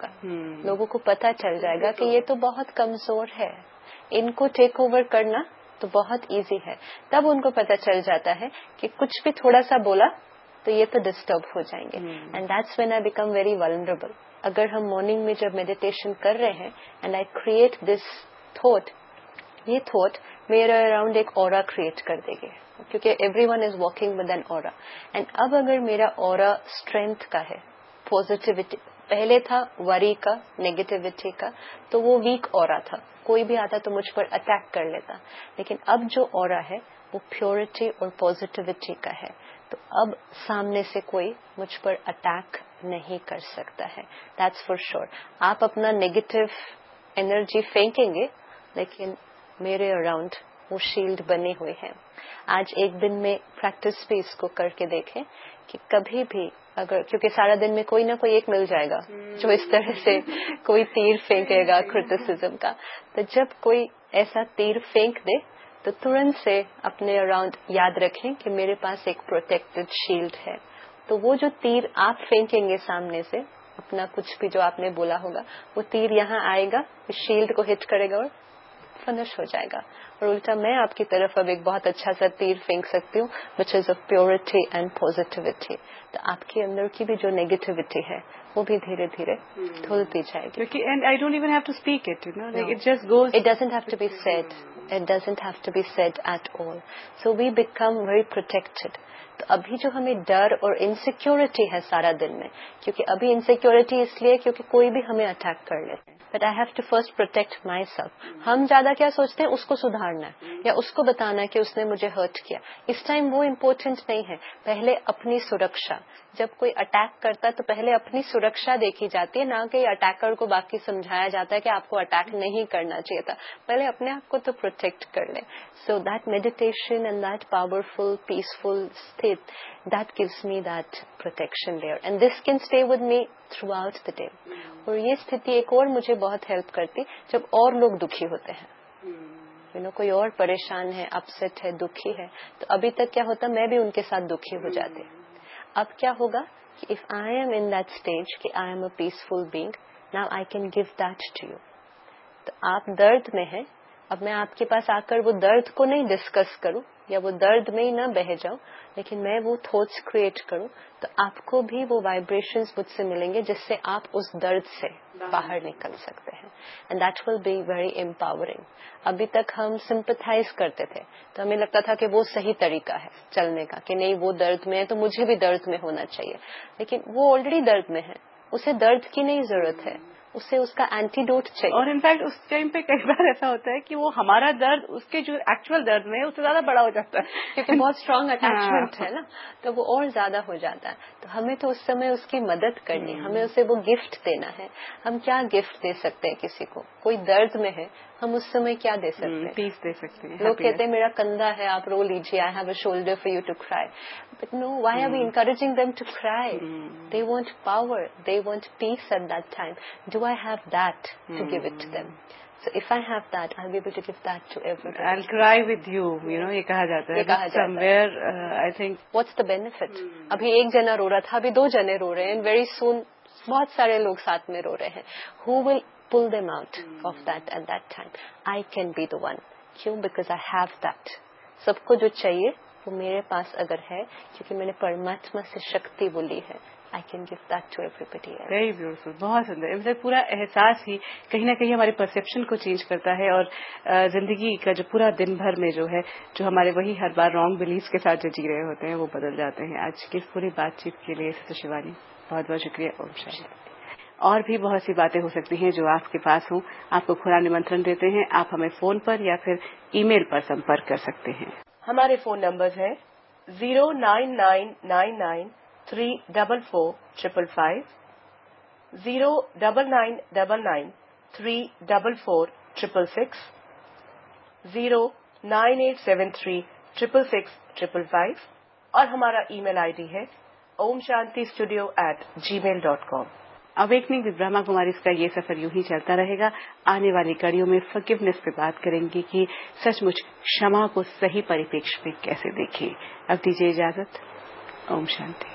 होगा, लोगों को पता चल जाएगा कि ये तो बहुत कमजोर है, इनको टेक ओवर करना तो बहुत इजी है. तब उनको पता चल जाता है कि कुछ भी थोड़ा सा बोला तो ये तो डिस्टर्ब हो जाएंगे. And that's when I become very vulnerable. अगर हम मॉर्निंग में जब मेडिटेशन कर रहे हैं and I create this thought, ये थॉट मेरे अराउंड एक ऑरा क्रिएट कर देगी, क्योंकि everyone is walking with N aura. And अब अगर मेरा ऑरा स्ट्रेंथ का है, पॉजिटिविटी, पहले था वरी का, नेगेटिविटी का, तो वो वीक ऑरा था, कोई भी आता तो मुझ पर अटैक कर लेता. लेकिन अब जो ऑरा है वो प्योरिटी और पॉजिटिविटी का है, तो अब सामने से कोई मुझ पर अटैक नहीं कर सकता है. That's for sure. आप अपना नेगेटिव एनर्जी फेंकेंगे, लेकिन मेरे अराउंड वो शील्ड बने हुए हैं. आज एक दिन में प्रैक्टिस भी इसको करके देखें कि कभी भी अगर, क्योंकि सारा दिन में कोई ना कोई एक मिल जाएगा जो इस तरह से कोई तीर फेंकेगा क्रिटिसिज्म का, तो जब कोई ऐसा तीर फेंक दे तो तुरंत से अपने अराउंड याद रखें कि मेरे पास एक प्रोटेक्टेड शील्ड है. तो वो जो तीर आप फेंकेंगे सामने से, अपना कुछ भी जो आपने बोला होगा, वो तीर यहाँ आएगा, शील्ड को हिट करेगा और फिनिश हो जाएगा. और उल्टा मैं आपकी तरफ अब एक बहुत अच्छा सा तीर फेंक सकती हूँ, which is of purity and positivity. तो आपके अंदर की भी जो नेगेटिविटी है वो भी धीरे धीरे धुलती जाएगी. And I don't even have to speak it, you know, like it just goes. It doesn't have to be said. It doesn't have to be said at all. So we become very protected. तो अभी जो हमें डर और insecurity है सारा दिन में, क्योंकि अभी इनसिक्योरिटी इसलिए क्योंकि कोई भी हमें अटैक कर लेते हैं. But I have to first protect my self. हम ज्यादा क्या सोचते हैं, उसको सुधारना है या उसको बताना है कि उसने मुझे हर्ट किया. इस टाइम वो इम्पोर्टेंट नहीं है. पहले अपनी सुरक्षा. जब कोई अटैक करता है तो पहले अपनी सुरक्षा देखी जाती है, ना कि अटैकर को बाकी समझाया जाता है कि आपको अटैक नहीं करना चाहिए था. पहले अपने आप को तो प्रोटेक्ट कर ले. So that meditation and that powerful peaceful state, that gives me that protection layer, and this can stay with me through out the day. और ये स्थिति एक और मुझे बहुत हेल्प करती जब और लोग दुखी होते हैं. कोई और परेशान है, अपसेट है, दुखी है, तो अभी तक क्या होता, मैं भी उनके साथ दुखी हो जाती. अब क्या होगा कि if I am in that stage कि I am a peaceful being, now I can give that to you. तो आप दर्द में हैं, अब मैं आपके पास आकर वो दर्द को नहीं डिस्कस करूं या वो दर्द में ही ना बह जाऊं, लेकिन मैं वो थॉट्स क्रिएट करूं, तो आपको भी वो वाइब्रेशंस मुझसे मिलेंगे जिससे आप उस दर्द से बाहर निकल सकते हैं. And that will be very empowering. अभी तक हम सिंपैथाइज करते थे तो हमें लगता था कि वो सही तरीका है चलने का, कि नहीं वो दर्द में है तो मुझे भी दर्द में होना चाहिए. लेकिन वो ऑलरेडी दर्द में है, उसे दर्द की नहीं जरूरत है, उसे उसका एंटीडोट चाहिए. और इनफैक्ट उस टाइम पे कई बार ऐसा होता है कि वो हमारा दर्द उसके जो एक्चुअल दर्द में है उससे ज्यादा बड़ा हो जाता है, क्योंकि बहुत स्ट्रांग अटैचमेंट है ना, तो वो और ज्यादा हो जाता है. तो हमें तो उस समय उसकी मदद करनी है, हमें उसे वो गिफ्ट देना है. हम क्या गिफ्ट दे सकते हैं किसी को? कोई दर्द में है, हम उस समय क्या दे सकते हैं? पीस दे सकते हैं. लोग कहते हैं मेरा कंधा है, आप रो लीजिए, I have a shoulder for you to cry. But no, why are we encouraging them to cry? They want power, they want peace at that time. Do I have that to give it to them? So if I have that, I'll be able to give that to everybody. I'll cry with you, you know, ये कहा जाता है. Somewhere I think what's the benefit? अभी एक जना रो रहा था, अभी दो जने रो रहे हैं, and very soon बहुत सारे लोग साथ में रो रहे हैं. Who will pull them out of that at that time? I can be the one. क्यों? Because I have that. सबको जो चाहिए वो मेरे पास अगर है, क्योंकि मैंने परमात्मा से शक्ति वो ली है, I can give that to everybody else. Very beautiful, बहुत सुंदर. मतलब पूरा एहसास ही कहीं ना कहीं हमारे परसेप्शन को चेंज करता है, और जिंदगी का जो पूरा दिन भर में जो है, जो हमारे वही हर बार रॉन्ग बिलीव्स के साथ जो जी रहे होते हैं वो बदल जाते हैं. आज की इस पूरी बातचीत के लिए सिस्टर शिवानी बहुत बहुत शुक्रिया. ओम शांति. और भी बहुत सी बातें हो सकती हैं जो आपके पास हो, आपको खुला निमंत्रण देते हैं. आप हमें फोन पर या फिर ईमेल पर संपर्क कर सकते हैं. हमारे फोन नंबर है 09999344555, 09999344666, 09873666555, और हमारा ईमेल आईडी है omshantistudio@gmail.com. Awakening with Brahma Kumari का ये सफर यूं ही चलता रहेगा. आने वाली कड़ियों में फॉरगिवनेस पे बात करेंगे कि सचमुच क्षमा को सही परिप्रेक्ष्य में कैसे देखें. अब दीजिए इजाजत. ओम शांति.